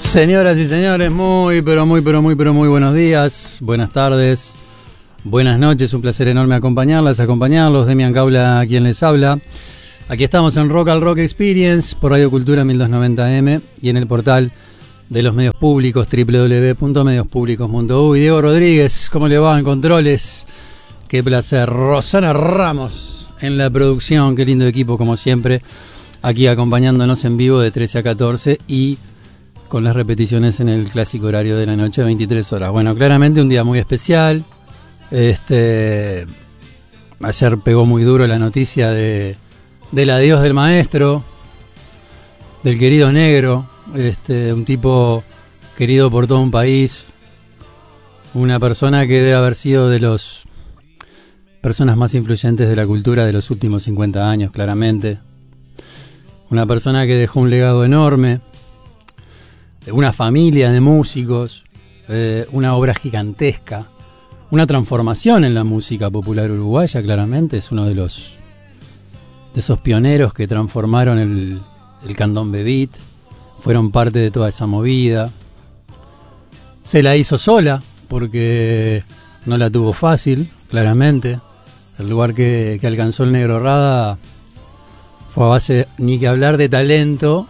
Señoras y señores, muy buenos días, buenas tardes, buenas noches, un placer enorme acompañarlos, Demian Caula quien les habla. Aquí estamos en Rock al Rock Experience por Radio Cultura 1290M y en el portal de los medios públicos www.mediospublicos.uy. Diego Rodríguez, ¿cómo le va en controles? Qué placer. Rosana Ramos en la producción, qué lindo equipo como siempre, aquí acompañándonos en vivo de 13 a 14 y con las repeticiones en el clásico horario de la noche, 23 horas. Bueno, claramente un día muy especial. Ayer pegó muy duro la noticia del adiós del maestro, del querido Negro, un tipo querido por todo un país, una persona que debe haber sido de las personas más influyentes de la cultura de los últimos 50 años, claramente. Una persona que dejó un legado enorme, una familia de músicos, una obra gigantesca, una transformación en la música popular uruguaya, claramente. Es uno de esos pioneros que transformaron el candombe beat, fueron parte de toda esa movida. Se la hizo sola porque no la tuvo fácil, claramente. El lugar que alcanzó el Negro Rada fue a base, ni que hablar de talento,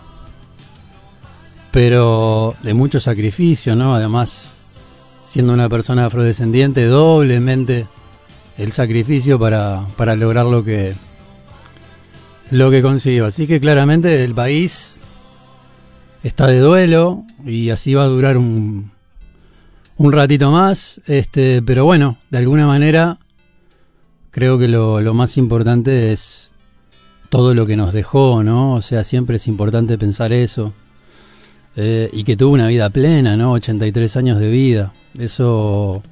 pero de mucho sacrificio, ¿no? Además, siendo una persona afrodescendiente, doblemente el sacrificio para lograr lo que consiguió. Así que claramente el país está de duelo y así va a durar un ratito más, pero bueno, de alguna manera creo que lo más importante es todo lo que nos dejó, ¿no? O sea, siempre es importante pensar eso. Y que tuvo una vida plena, ¿no? 83 años de vida. Eso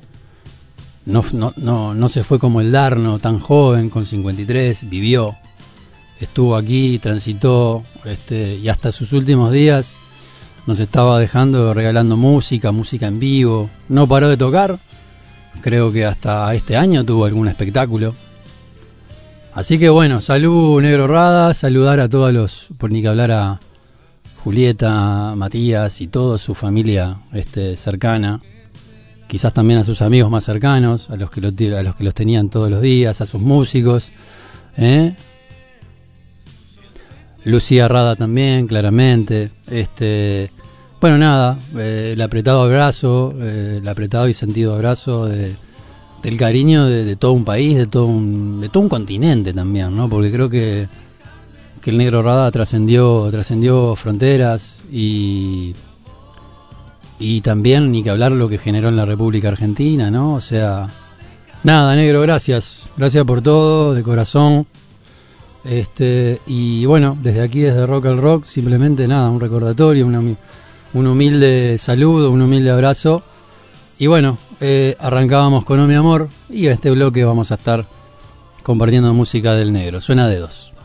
no se fue como el Darno, tan joven, con 53, vivió, estuvo aquí, transitó, y hasta sus últimos días nos estaba dejando, regalando música en vivo. No paró de tocar, creo que hasta este año tuvo algún espectáculo. Así que bueno, salud Negro Rada, saludar a todos por ni que hablar a Julieta, Matías y toda su familia cercana, quizás también a sus amigos más cercanos, a los que los tenían todos los días, a sus músicos, Lucía Rada también, claramente. Bueno, nada, el apretado abrazo, el apretado y sentido abrazo del cariño de todo un país, de todo un continente también, ¿no? Porque creo que el Negro Rada trascendió fronteras y también ni que hablar lo que generó en la República Argentina, ¿no? O sea, nada, Negro, gracias por todo, de corazón. Y bueno, desde aquí, desde Rock al Rock, simplemente nada, un recordatorio, un humilde saludo, un humilde abrazo. Y bueno, arrancábamos con Oh Mi Amor y en este bloque vamos a estar compartiendo música del Negro. Suena Dedos.